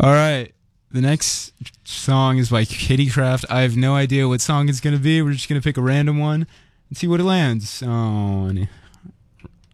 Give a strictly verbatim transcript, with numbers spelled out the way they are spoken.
All right. The next song is by Kittycraft. I have no idea what song it's going to be. We're just going to pick a random one and see what it lands on.